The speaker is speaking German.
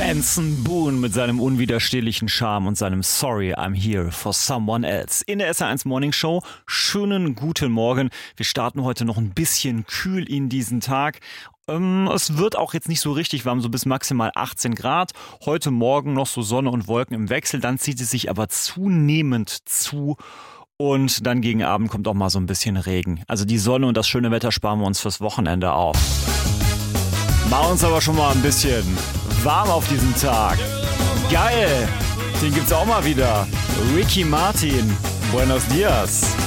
Benson Boone mit seinem unwiderstehlichen Charme und seinem Sorry, I'm here for someone else. In der SR1 Morning Show, schönen guten Morgen. Wir starten heute noch ein bisschen kühl in diesen Tag. Es wird auch jetzt nicht so richtig warm, so bis maximal 18 Grad. Heute Morgen noch so Sonne und Wolken im Wechsel, dann zieht es sich aber zunehmend zu. Und dann gegen Abend kommt auch mal so ein bisschen Regen. Also die Sonne und das schöne Wetter sparen wir uns fürs Wochenende auf. Machen uns aber schon mal ein bisschen warm auf diesen Tag. Geil! Den gibt's auch mal wieder. Ricky Martin. Buenos Dias.